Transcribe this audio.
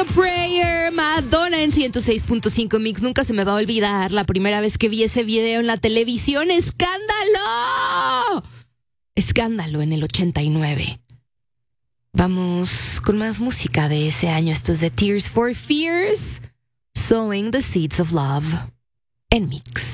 Prayer, Madonna en 106.5 Mix. Nunca se me va a olvidar la primera vez que vi ese video en la televisión. ¡Escándalo! Escándalo en el 89. Vamos con más música de ese año. Esto es de Tears for Fears, Sowing the Seeds of Love en Mix.